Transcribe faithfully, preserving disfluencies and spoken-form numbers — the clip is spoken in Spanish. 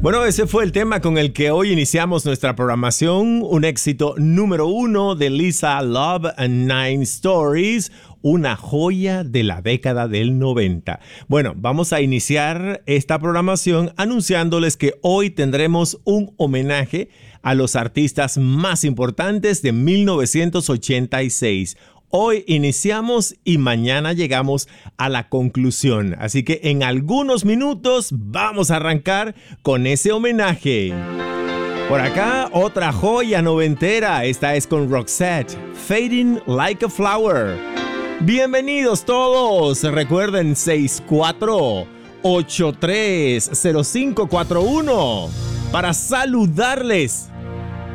Bueno, ese fue el tema con el que hoy iniciamos nuestra programación, un éxito número uno de Lisa, Love and Nine Stories, una joya de la década del noventa. Bueno, vamos a iniciar esta programación anunciándoles que hoy tendremos un homenaje a los artistas más importantes de mil novecientos ochenta y seis. Hoy iniciamos y mañana llegamos a la conclusión. Así que en algunos minutos vamos a arrancar con ese homenaje. Por acá, otra joya noventera. Esta es con Roxette, Fading Like a Flower. Bienvenidos todos. Recuerden seis cuatro ocho tres cero cinco cuatro uno para saludarles.